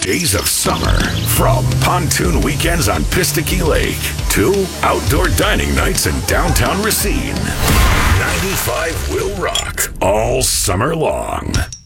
days of summer. From pontoon weekends on Pistakee Lake to outdoor dining nights in downtown Racine. 95 will rock all summer long.